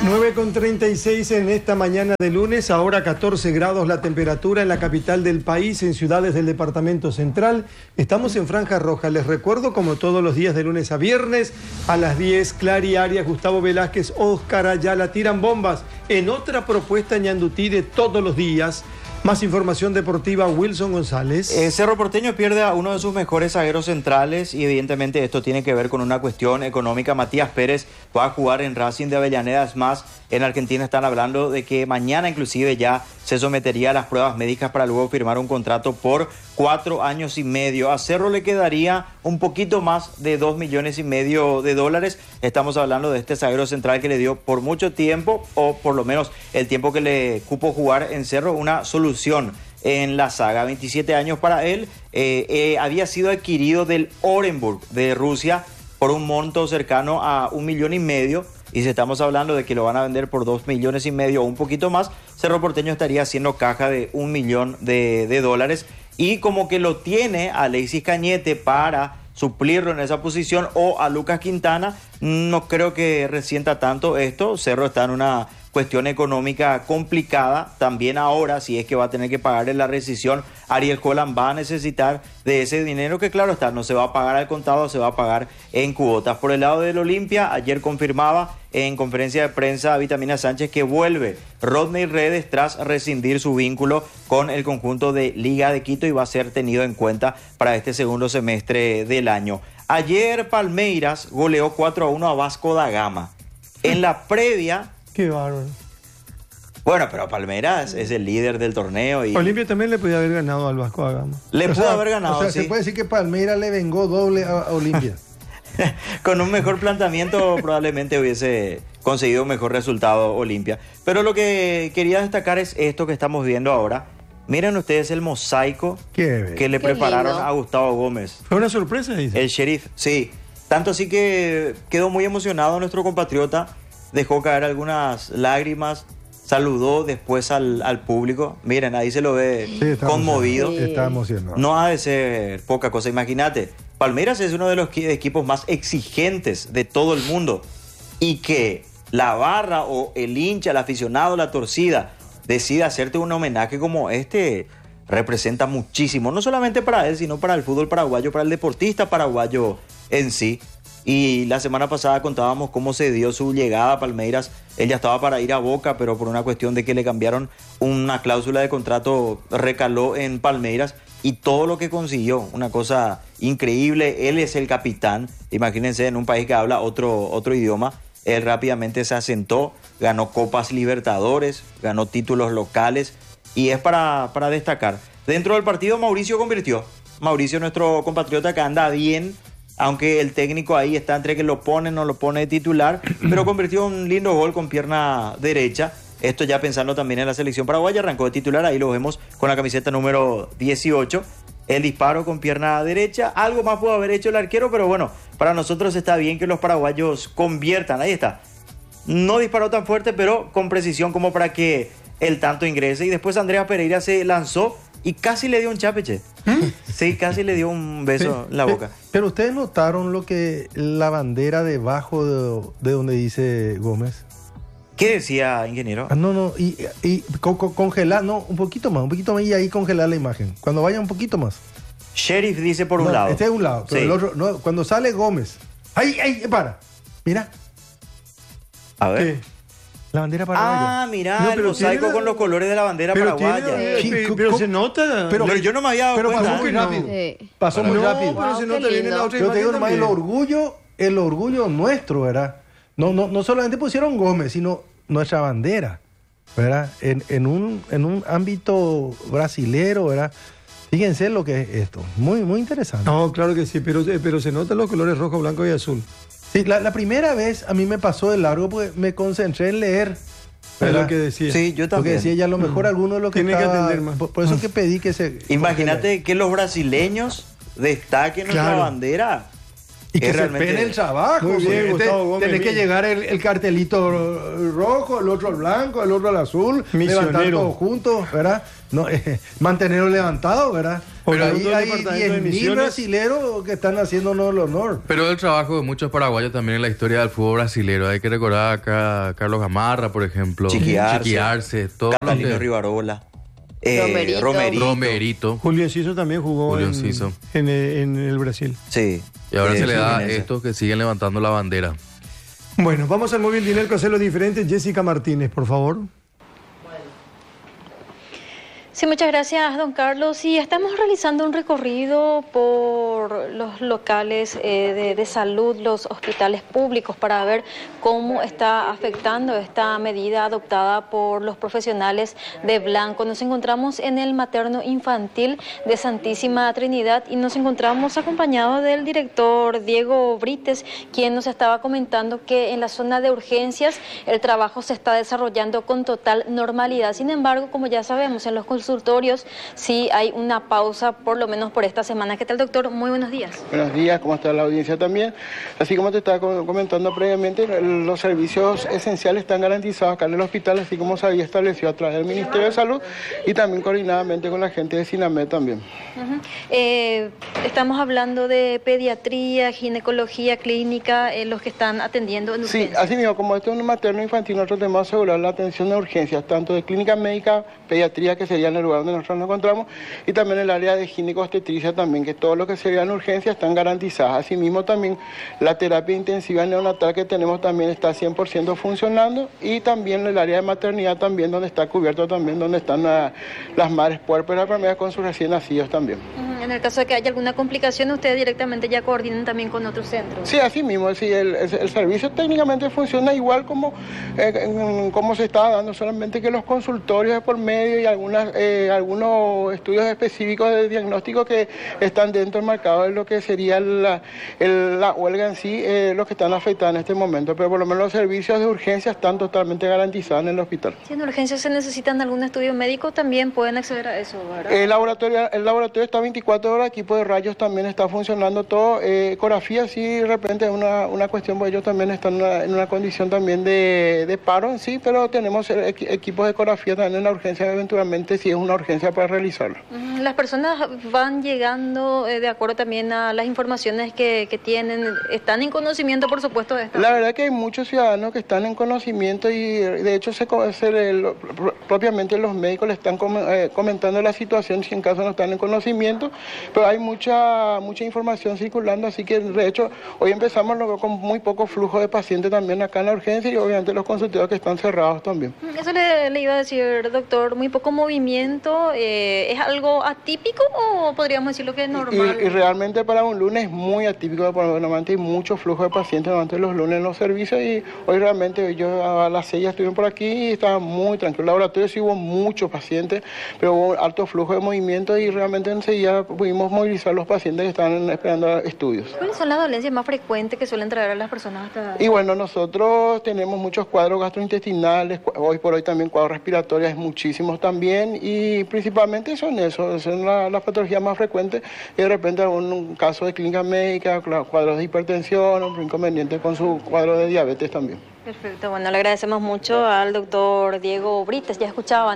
9:36 en esta mañana de lunes, ahora 14 grados la temperatura en la capital del país, en ciudades del departamento central. Estamos en Franja Roja. Les recuerdo, como todos los días de lunes a viernes, a las 10, Clary Arias, Gustavo Velázquez, Óscar Ayala tiran bombas en otra propuesta ñandutí de todos los días. Más información deportiva, Wilson González. Cerro Porteño pierde a uno de sus mejores zagueros centrales y evidentemente esto tiene que ver con una cuestión económica. Matías Pérez va a jugar en Racing de Avellaneda. Es más, en Argentina están hablando de que mañana inclusive ya se sometería a las pruebas médicas para luego firmar un contrato por 4 años y medio. A Cerro le quedaría un poquito más de $2,5 millones. Estamos hablando de este zaguero central que le dio por mucho tiempo, o por lo menos el tiempo que le cupo jugar en Cerro, una solución en la saga. 27 años para él. Había sido adquirido del Orenburg de Rusia por un monto cercano a $1,5 millones. Y si estamos hablando de que lo van a vender por $2,5 millones o un poquito más, Cerro Porteño estaría haciendo caja de $1 millón. Y como que lo tiene a Alexis Cañete para suplirlo en esa posición, o a Lucas Quintana, no creo que resienta tanto esto. Cerro está en una cuestión económica complicada. También ahora, si es que va a tener que pagarle la rescisión, Ariel Holland va a necesitar de ese dinero que, claro está, no se va a pagar al contado, se va a pagar en cuotas. Por el lado del Olimpia, ayer confirmaba en conferencia de prensa a Vitamina Sánchez que vuelve Rodney Redes tras rescindir su vínculo con el conjunto de Liga de Quito y va a ser tenido en cuenta para este segundo semestre del año. Ayer Palmeiras goleó 4-1 a Vasco da Gama. En la previa... Qué bárbaro. Bueno, pero Palmeiras es el líder del torneo y... Olimpia también le podía haber ganado al Vasco da Gama. Pudo haber ganado, o sea, sí. se puede decir que Palmeiras le vengó doble a Olimpia. Con un mejor planteamiento probablemente hubiese conseguido un mejor resultado Olimpia. Pero lo que quería destacar es esto que estamos viendo ahora. Miren ustedes el mosaico que le prepararon a Gustavo Gómez. Fue una sorpresa, dice. El sheriff, sí. Tanto así que quedó muy emocionado nuestro compatriota. Dejó caer algunas lágrimas, saludó después al público. Miren, ahí se lo ve conmovido. Está emocionado. No ha de ser poca cosa. Imagínate, Palmeiras es uno de los equipos más exigentes de todo el mundo. Y que la barra o el hincha, el aficionado, la torcida, decida hacerte un homenaje como este, representa muchísimo. No solamente para él, sino para el fútbol paraguayo, para el deportista paraguayo en sí. Y la semana pasada contábamos cómo se dio su llegada a Palmeiras. Él ya estaba para ir a Boca, pero por una cuestión de que le cambiaron una cláusula de contrato, recaló en Palmeiras. Y todo lo que consiguió, una cosa increíble. Él es el capitán. Imagínense, en un país que habla otro idioma. Él rápidamente se asentó, ganó Copas Libertadores, ganó títulos locales. Y es para destacar. Dentro del partido, Mauricio convirtió. Mauricio, nuestro compatriota que anda bien, aunque el técnico ahí está entre que lo pone, no lo pone de titular, pero convirtió un lindo gol con pierna derecha. Esto ya pensando también en la selección paraguaya, arrancó de titular, ahí lo vemos con la camiseta número 18. El disparo con pierna derecha, algo más pudo haber hecho el arquero, pero bueno, para nosotros está bien que los paraguayos conviertan, ahí está. No disparó tan fuerte, pero con precisión como para que el tanto ingrese. Y después Andrea Pereira se lanzó y casi le dio un chapeche. Sí, casi le dio un beso en la boca. Pero ustedes notaron lo que la bandera debajo de donde dice Gómez. ¿Qué decía, ingeniero? No, y congelar, no, un poquito más, y ahí congelar la imagen. Cuando vaya un poquito más. Sheriff dice por un lado. Este es un lado, pero sí. El otro, no, cuando sale Gómez. ¡Ay, para! Mira. A ver. ¿Qué? La bandera paraguaya. Ah, mirá, el mosaico con los colores de la bandera paraguaya. Pero se nota. Pero yo no me había dado cuenta. Pasó muy rápido. Pasó muy rápido. Pero se nota bien en la otra Yo te digo imagen nomás, también. el orgullo nuestro, ¿verdad? No solamente pusieron Gómez, sino nuestra bandera, ¿verdad? En un ámbito brasilero, ¿verdad? Fíjense lo que es esto. Muy, muy interesante. No, claro que sí, pero se notan los colores rojo, blanco y azul. Sí, la primera vez a mí me pasó de largo porque me concentré en leer. Es lo que decía. Sí, yo también. Porque decía ya a lo mejor alguno de los que Tiene que estaba... atender más. Por eso que pedí que se... Imagínate que los brasileños destaquen nuestra bandera. Y que Es se realmente- pene el trabajo. Muy bien, porque Gustavo Gómez, tenés que mira. llegar el cartelito rojo, el otro al blanco, el otro al azul, levantar Misionero. todos juntos, ¿verdad? No, mantenerlo levantado, ¿verdad? Pero Oriundo ahí del hay departamento de 10.000 Misiones. brasileros que están haciéndonos el honor. Pero el trabajo de muchos paraguayos también en la historia del fútbol brasilero. Hay que recordar acá a Carlos Gamarra, por ejemplo. Chiquiarse. todo lo Catalino que- Rivarola. Romerito. Romerito. Julio Enciso también jugó Julio en, Enciso. en el Brasil. Sí. Y ahora se le da a Fluminense. estos que siguen levantando la bandera. Bueno, vamos al móvil Dinelco a hacerlo diferente. Jessica Martínez, por favor. Sí, muchas gracias, don Carlos. Y estamos realizando un recorrido por los locales de salud, los hospitales públicos, para ver cómo está afectando esta medida adoptada por los profesionales de blanco. Nos encontramos en el materno infantil de Santísima Trinidad y nos encontramos acompañados del director Diego Brites, quien nos estaba comentando que en la zona de urgencias el trabajo se está desarrollando con total normalidad. Sin embargo, como ya sabemos, en los consultorios sí hay una pausa, por lo menos por esta semana. ¿Qué tal, doctor? Muy buenos días. Buenos días, ¿cómo está la audiencia también? Así como te estaba comentando previamente, los servicios esenciales están garantizados acá en el hospital, así como se había establecido a través del Ministerio de Salud y también coordinadamente con la gente de SINAMED también. Estamos hablando de pediatría, ginecología clínica, los que están atendiendo en Sí, urgencias. así mismo, como esto es un materno infantil, nosotros tenemos que asegurar la atención de urgencias, tanto de clínica médica, pediatría, que sería en el lugar donde nosotros nos encontramos, y también el área de gineco-obstetricia también, que todo lo que sería en urgencias están garantizadas. Asimismo también la terapia intensiva neonatal que tenemos también está 100% funcionando, y también el área de maternidad también, donde está cubierto también, donde están las madres puérperas enfermeras con sus recién nacidos también. En el caso de que haya alguna complicación, ustedes directamente ya coordinan también con otros centros. Sí, así mismo, sí, el servicio técnicamente funciona igual como se estaba dando, solamente que los consultorios de por medio y algunos estudios específicos de diagnóstico que están dentro marcados de lo que sería la huelga en sí, los que están afectados en este momento, pero por lo menos los servicios de urgencia están totalmente garantizados en el hospital. Si en urgencias se necesitan algún estudio médico, también pueden acceder a eso, ¿verdad? El laboratorio está 24 horas, equipo de rayos también está funcionando todo, ecografía sí de repente es una cuestión, porque ellos también están en una condición también de paro en sí, pero tenemos equipos de ecografía también en la urgencia eventualmente si es una urgencia para realizarlo. Las personas van llegando de acuerdo también a las informaciones que tienen, están en conocimiento, por supuesto, de esto. La verdad que hay muchos ciudadanos que están en conocimiento y de hecho propiamente los médicos le están comentando la situación si en caso no están en conocimiento, pero hay mucha información circulando, así que de hecho hoy empezamos con muy poco flujo de pacientes también acá en la urgencia y obviamente los consultorios que están cerrados también. Eso le iba a decir, doctor, muy poco movimiento, ¿es algo atípico o podríamos decirlo que es normal? Y realmente para un lunes es muy atípico, porque normalmente hay mucho flujo de pacientes normalmente los lunes en los servicios y hoy realmente yo a las 6 ya estuvieron por aquí y estaba muy tranquilo. En el laboratorio sí hubo muchos pacientes, pero hubo alto flujo de movimiento y realmente enseguida pudimos movilizar los pacientes que estaban esperando estudios. ¿Cuáles son las dolencias más frecuentes que suelen traer a las personas hasta...? Y bueno, nosotros tenemos muchos cuadros gastrointestinales, hoy por hoy también cuadros respiratorios, muchísimos también, y principalmente son las patologías más frecuentes, y de repente algún caso de clínica médica, cuadros de hipertensión, o inconveniente con su cuadro de diabetes también. Perfecto, bueno, le agradecemos mucho al doctor Diego Brites. Ya escuchaban,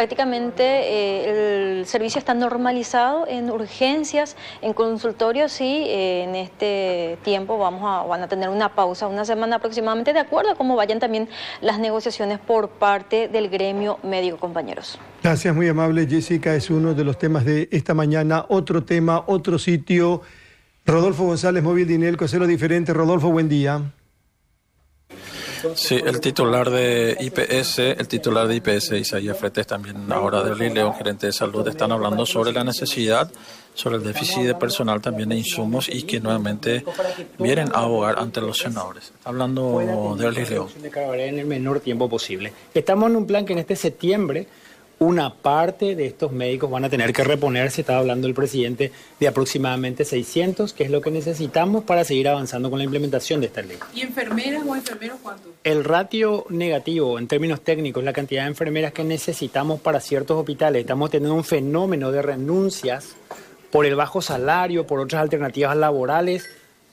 prácticamente el servicio está normalizado en urgencias, en consultorios y en este tiempo van a tener una pausa, una semana aproximadamente, de acuerdo a cómo vayan también las negociaciones por parte del gremio médico, compañeros. Gracias, muy amable, Jessica. Es uno de los temas de esta mañana. Otro tema, otro sitio. Rodolfo González, móvil Dinelco, hacerlo diferente. Rodolfo, buen día. Sí, el titular de IPS, Isaías Fretes, también ahora de Orly León, gerente de salud, están hablando sobre la necesidad, sobre el déficit de personal, también de insumos, y que nuevamente vienen a abogar ante los senadores. Hablando de Orly León. En el menor tiempo posible. Estamos en un plan que en este septiembre una parte de estos médicos van a tener que reponerse, estaba hablando el presidente, de aproximadamente 600, que es lo que necesitamos para seguir avanzando con la implementación de esta ley. ¿Y enfermeras o enfermeros cuánto? El ratio negativo, en términos técnicos, la cantidad de enfermeras que necesitamos para ciertos hospitales, estamos teniendo un fenómeno de renuncias por el bajo salario, por otras alternativas laborales,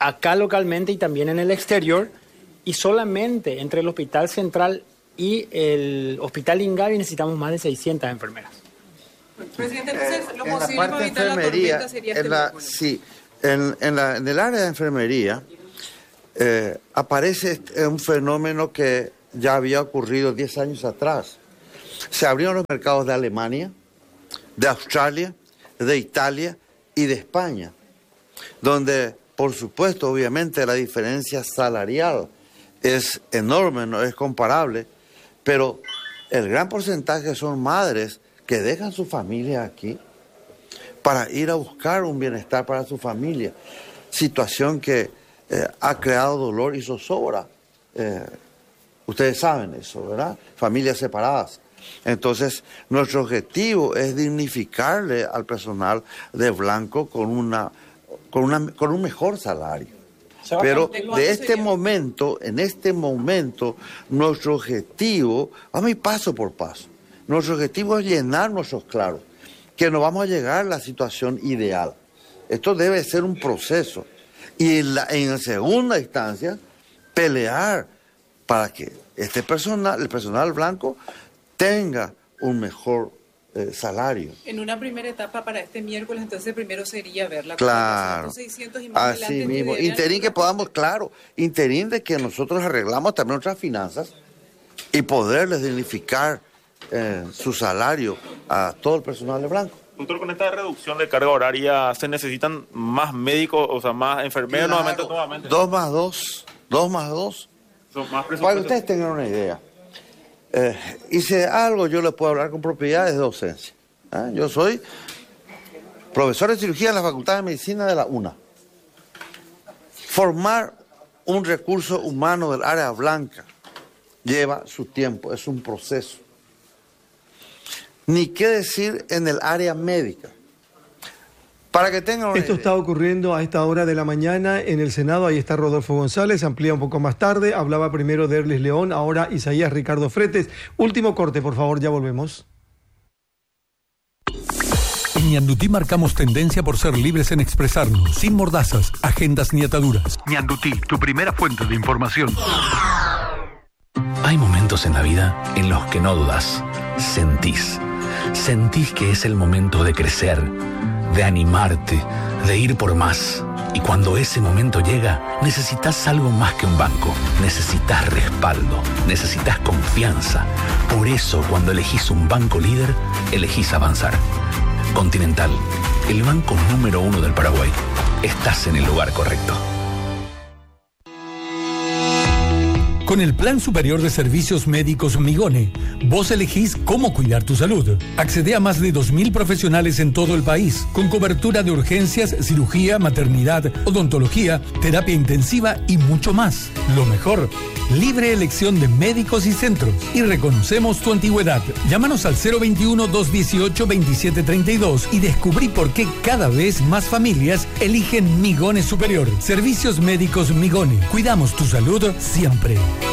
acá localmente y también en el exterior, y solamente entre el Hospital Central y el Hospital Ingavi necesitamos más de 600 enfermeras. Presidente, entonces lo en la posible parte para de evitar la enfermería, tormenta sería este miércoles. sí, en el área de enfermería aparece un fenómeno que ya había ocurrido 10 años atrás. Se abrieron los mercados de Alemania, de Australia, de Italia y de España, donde, por supuesto, obviamente la diferencia salarial es enorme, no es comparable, pero el gran porcentaje son madres que dejan su familia aquí para ir a buscar un bienestar para su familia, situación que ha creado dolor y zozobra. Ustedes saben eso, ¿verdad? Familias separadas. Entonces, nuestro objetivo es dignificarle al personal de Blanco con un mejor salario. Pero en este momento, nuestro objetivo, vamos a ir paso por paso, nuestro objetivo es llenar nuestros claros, que no vamos a llegar a la situación ideal. Esto debe ser un proceso. Y en segunda instancia, pelear para que el personal Blanco, tenga un mejor salario. En una primera etapa para este miércoles, entonces primero sería ver la claro, 600 y más así mismo. Interín que podamos, claro, interín de que nosotros arreglamos también nuestras finanzas y poderles dignificar su salario a todo el personal de Blanco. Doctor, con esta reducción de carga horaria, ¿se necesitan más médicos, o sea, más enfermeros nuevamente? 2 más 2. Son más presupuestos. Para que ustedes tengan una idea. Hice algo, yo les puedo hablar con propiedades de docencia. Yo soy profesor de cirugía en la Facultad de Medicina de la UNA. Formar un recurso humano del área blanca lleva su tiempo, es un proceso. Ni qué decir en el área médica. Para que tengan una Esto idea. está ocurriendo a esta hora de la mañana en el Senado. Ahí está Rodolfo González, amplía un poco más tarde. Hablaba primero de Erlis León, ahora Isaías Ricardo Fretes. Último corte, por favor, ya volvemos. En Ñandutí marcamos tendencia por ser libres en expresarnos, sin mordazas, agendas ni ataduras. Ñandutí, tu primera fuente de información. Hay momentos en la vida en los que no dudas, sentís que es el momento de crecer, de animarte, de ir por más. Y cuando ese momento llega, necesitas algo más que un banco. Necesitas respaldo, necesitas confianza. Por eso, cuando elegís un banco líder, elegís avanzar. Continental, el banco número 1 del Paraguay. Estás en el lugar correcto. Con el Plan Superior de Servicios Médicos Migone, vos elegís cómo cuidar tu salud. Accede a más de 2.000 profesionales en todo el país, con cobertura de urgencias, cirugía, maternidad, odontología, terapia intensiva y mucho más. Lo mejor, libre elección de médicos y centros. Y reconocemos tu antigüedad. Llámanos al 021-218-2732 y descubrí por qué cada vez más familias eligen Migone Superior. Servicios Médicos Migone. Cuidamos tu salud siempre.